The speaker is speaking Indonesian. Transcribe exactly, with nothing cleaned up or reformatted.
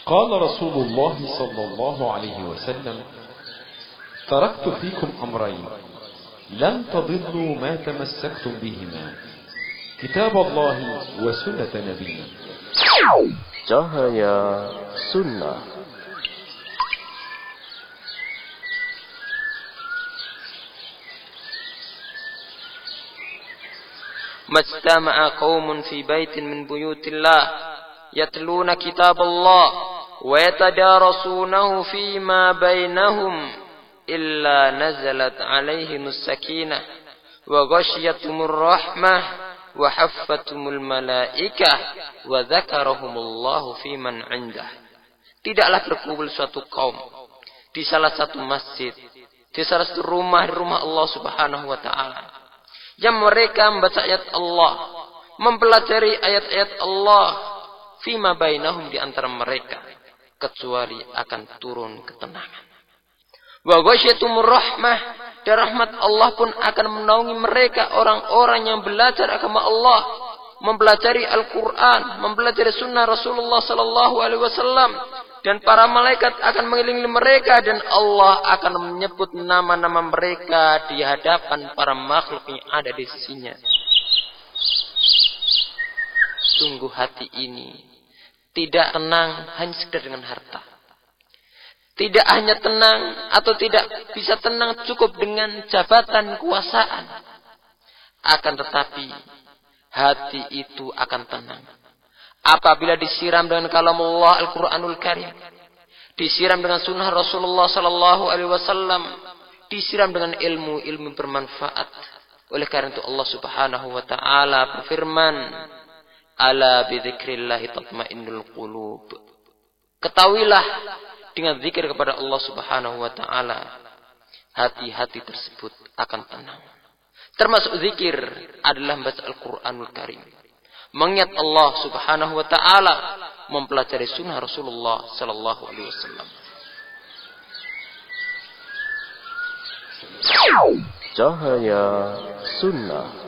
قال رسول الله صلى الله عليه وسلم: تركت فيكم أمرين لن تضلوا ما تمسكتم بهما، كتاب الله وسنة نبيه. Cahaya Sunnah. Majtama'a qaumun fi baitin min buyutillah yatluna kitab Allah wa yatadarasunahu fima bainahum illa nazalat alaihimus sakinah wa ghashiyatuhumur rahmah wa haffatumul malaikah wa dzakarahumullahu fiman 'indah. Tidaklah berkumpul suatu kaum di salah satu masjid, di salah satu rumah di rumah Allah Subhanahu wa taala, yang mereka membaca ayat Allah, mempelajari ayat-ayat Allah, fima bainahum, di antara mereka, kecuali akan turun ketenangan. Wa ghasyiatumur rahmah, dan rahmat Allah pun akan menaungi mereka, orang-orang yang belajar agama Allah, mempelajari Al-Quran, mempelajari sunnah Rasulullah sallallahu alaihi wasallam, dan para malaikat akan mengelilingi mereka, dan Allah akan menyebut nama-nama mereka di hadapan para makhluk yang ada di sisinya. Sungguh hati ini tidak tenang hanya sekedar dengan harta. Tidak hanya tenang atau tidak bisa tenang cukup dengan jabatan kekuasaan. Akan tetapi hati itu akan tenang apabila disiram dengan kalamullah Al-Quranul Karim, disiram dengan sunnah Rasulullah sallallahu alaihi wasallam, disiram dengan ilmu-ilmu bermanfaat. Oleh karena itu Allah Subhanahu wa taala berfirman, ala bidzikrillah tatmainnul qulub. Ketahuilah, dengan zikir kepada Allah Subhanahu wa taala, hati-hati tersebut akan tenang. Termasuk zikir adalah membaca Al-Quranul Karim, mengingat Allah Subhanahu wa taala, mempelajari sunnah Rasulullah sallallahu alaihi wasallam. Cahaya Sunnah.